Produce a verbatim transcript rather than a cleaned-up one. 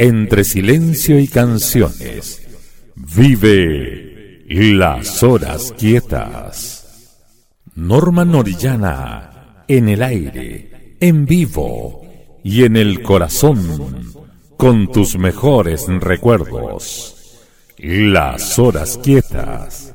Entre silencio y canciones, vive Las Horas Quietas. Norman Orellana, en el aire, en vivo y en el corazón, con tus mejores recuerdos. Las Horas Quietas.